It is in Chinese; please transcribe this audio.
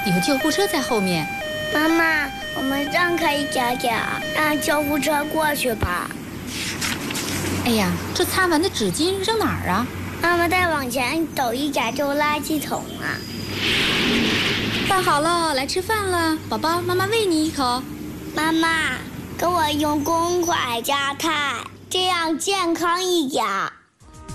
有救护车在后面。 妈妈，我们让开一点点，让救护车过去吧。 哎呀，这擦完的纸巾扔哪儿啊？ 妈妈再往前走一点就垃圾桶了。 饭好了，来吃饭了，宝宝，妈妈喂你一口。 妈妈，给我用公筷加菜，这样健康一点。